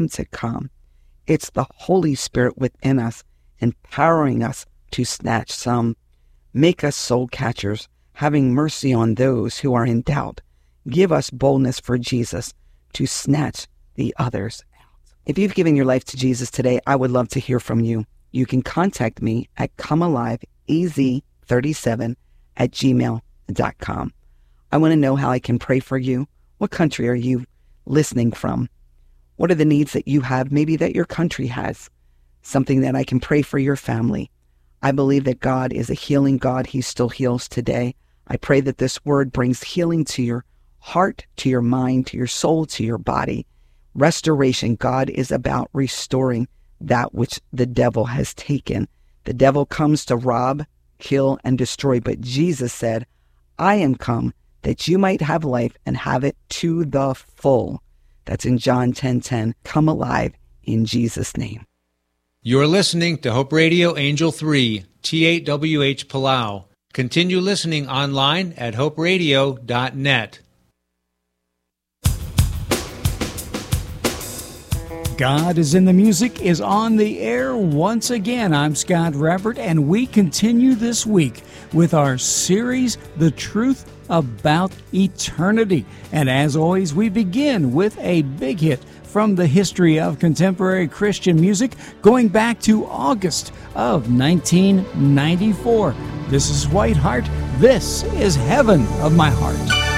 to come. It's the Holy Spirit within us, empowering us to snatch some. Make us soul catchers, having mercy on those who are in doubt. Give us boldness for Jesus to snatch the others out. If you've given your life to Jesus today, I would love to hear from you. You can contact me at comealiveaz37@gmail.com. I want to know how I can pray for you. What country are you listening from? What are the needs that you have, maybe that your country has? Something that I can pray for your family. I believe that God is a healing God. He still heals today. I pray that this word brings healing to your heart, to your mind, to your soul, to your body. Restoration. God is about restoring that which the devil has taken. The devil comes to rob, kill, and destroy. But Jesus said, I am come that you might have life and have it to the full. That's in John 10:10. Come alive in Jesus' name. You're listening to Hope Radio Angel 3, TAWH Palau. Continue listening online at hoperadio.net. God is in the Music is on the air once again. I'm Scott Rappert, and we continue this week with our series, The Truth About Eternity. And as always, we begin with a big hit from the history of contemporary Christian music going back to August of 1994. This is White Heart. This is Heaven of My Heart.